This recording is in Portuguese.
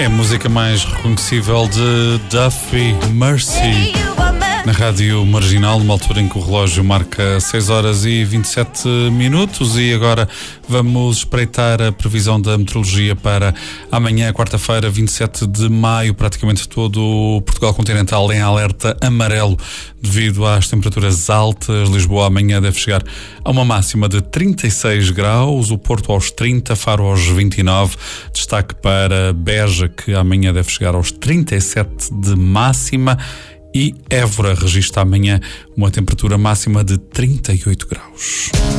É a música mais reconhecível de Duffy, Mercy, na Rádio Marginal, numa altura em que o relógio marca 6 horas e 27 minutos. E agora vamos espreitar a previsão da meteorologia para amanhã, quarta-feira, 27 de maio. Praticamente todo o Portugal continental em alerta amarelo devido às temperaturas altas. Lisboa amanhã deve chegar a uma máxima de 36 graus, o Porto aos 30, Faro aos 29. Destaque para Beja, que amanhã deve chegar aos 37 de máxima. E Évora registra amanhã uma temperatura máxima de 38 graus.